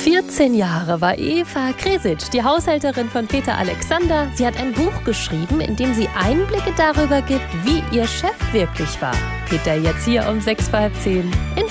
14 Jahre war Eva Kresic, die Haushälterin von Peter Alexander. Sie hat ein Buch geschrieben, in dem sie Einblicke darüber gibt, wie ihr Chef wirklich war. Peter jetzt hier um 6:10 in